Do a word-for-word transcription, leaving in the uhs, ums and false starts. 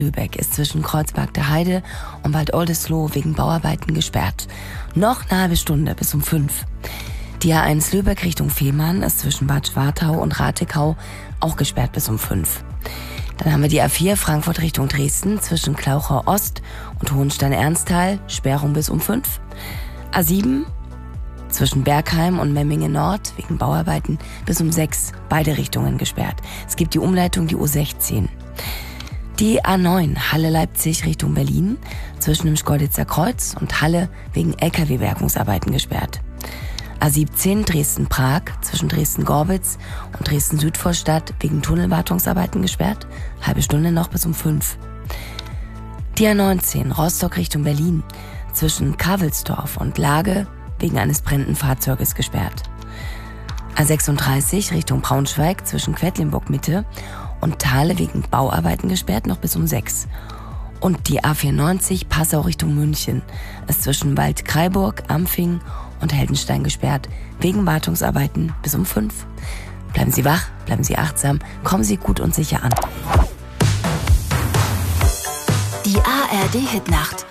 Lübeck ist zwischen Kreuzberg der Heide und Bad Oldesloe wegen Bauarbeiten gesperrt. Noch eine halbe Stunde bis um fünf. Die A eins Lübeck Richtung Fehmarn ist zwischen Bad Schwartau und Ratekau auch gesperrt bis um fünf. Dann haben wir die A vier Frankfurt Richtung Dresden zwischen Klauchau Ost und Hohenstein-Ernsthal, Sperrung bis um fünf. A sieben zwischen Bergheim und Memmingen Nord wegen Bauarbeiten bis um sechs, beide Richtungen gesperrt. Es gibt die Umleitung, die U sechzehn. Die A neun Halle-Leipzig Richtung Berlin zwischen dem Schkeuditzer Kreuz und Halle wegen L K W-Werkungsarbeiten gesperrt. A siebzehn Dresden-Prag zwischen Dresden-Gorbitz und Dresden-Südvorstadt wegen Tunnelwartungsarbeiten gesperrt, halbe Stunde noch bis um fünf. Die A neunzehn Rostock Richtung Berlin zwischen Kavelsdorf und Lage wegen eines brennenden Fahrzeuges gesperrt. A sechsunddreißig Richtung Braunschweig zwischen Quedlinburg Mitte und Thale wegen Bauarbeiten gesperrt, noch bis um sechs. Und die A vierundneunzig Passau Richtung München ist zwischen Waldkraiburg, Ampfing und Heldenstein gesperrt, wegen Wartungsarbeiten bis um fünf. Bleiben Sie wach, bleiben Sie achtsam, kommen Sie gut und sicher an. Die A R D-Hitnacht